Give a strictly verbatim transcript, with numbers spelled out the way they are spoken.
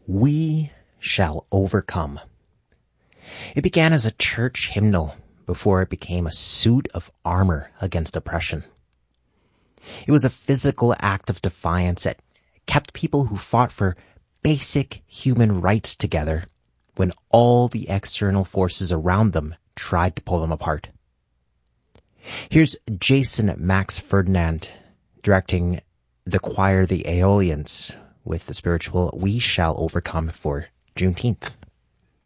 We Shall Overcome. It began as a church hymnal before it became a suit of armor against oppression. It was a physical act of defiance that kept people who fought for basic human rights together when all the external forces around them tried to pull them apart. Here's Jason Max Ferdinand directing the choir The Aeolians with the spiritual We Shall Overcome for Juneteenth.